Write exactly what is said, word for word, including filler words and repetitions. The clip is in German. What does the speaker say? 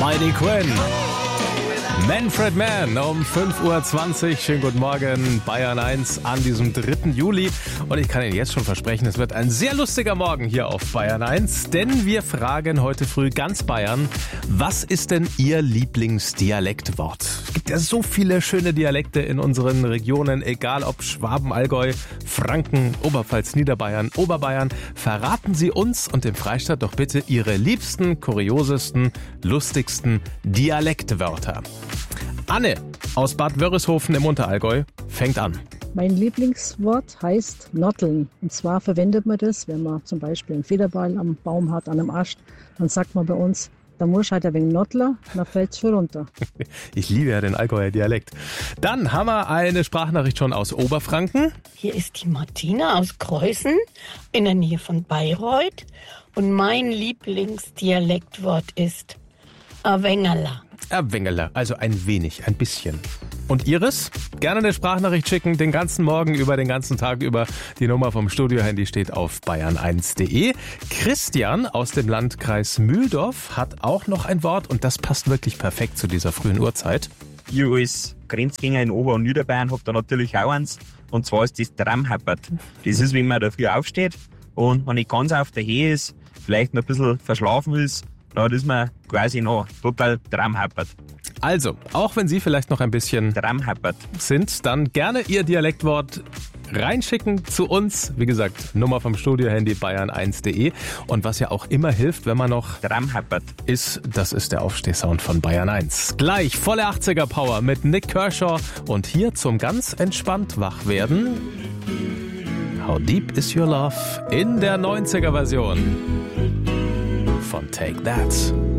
Mighty Quinn. Manfred Mann um fünf Uhr zwanzig. Schönen guten Morgen, Bayern eins an diesem dritten Juli. Und ich kann Ihnen jetzt schon versprechen, es wird ein sehr lustiger Morgen hier auf Bayern eins. Denn wir fragen heute früh ganz Bayern, was ist denn Ihr Lieblingsdialektwort? Es gibt ja so viele schöne Dialekte in unseren Regionen, egal ob Schwaben, Allgäu, Franken, Oberpfalz, Niederbayern, Oberbayern. Verraten Sie uns und dem Freistaat doch bitte Ihre liebsten, kuriosesten, lustigsten Dialektwörter. Anne aus Bad Wörishofen im Unterallgäu fängt an. Mein Lieblingswort heißt notteln. Und zwar verwendet man das, wenn man zum Beispiel einen Federball am Baum hat, an einem Ast, dann sagt man bei uns, da muss halt ein wenig Nottler, dann fällt's schon runter. Ich liebe ja den Allgäuer Dialekt. Dann haben wir eine Sprachnachricht schon aus Oberfranken. Hier ist die Martina aus Kreußen in der Nähe von Bayreuth. Und mein Lieblingsdialektwort ist Awengerla. Awengerla, also ein wenig, ein bisschen. Und Iris? Gerne eine Sprachnachricht schicken, den ganzen Morgen über, den ganzen Tag über. Die Nummer vom Studiohandy steht auf bayern eins punkt de. Christian aus dem Landkreis Mühldorf hat auch noch ein Wort und das passt wirklich perfekt zu dieser frühen Uhrzeit. Ich als Grenzgänger in Ober- und Niederbayern habe da natürlich auch eins. Und zwar ist das Tramhappert. Das ist, wenn man dafür aufsteht und wenn nicht ganz auf der Höhe ist, vielleicht noch ein bisschen verschlafen ist, dann ist man quasi noch total Tramhappert. Also, auch wenn Sie vielleicht noch ein bisschen Tramhappert sind, dann gerne Ihr Dialektwort reinschicken zu uns. Wie gesagt, Nummer vom Studiohandy bayern eins punkt de. Und was ja auch immer hilft, wenn man noch Tramhappert ist, das ist der Aufstehsound von Bayern eins. Gleich volle achtziger Power mit Nick Kershaw und hier zum ganz entspannt wach werden. How Deep Is Your Love in der neunziger Version von Take That.